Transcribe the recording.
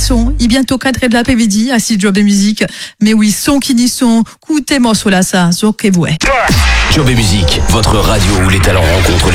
son, et bientôt 4 de l'après-midi, à 6 Job et musique. Mais oui, son qui dit son, coûtez-moi sur la ça, sur que vous. Job et musique, votre radio où les talents rencontrent les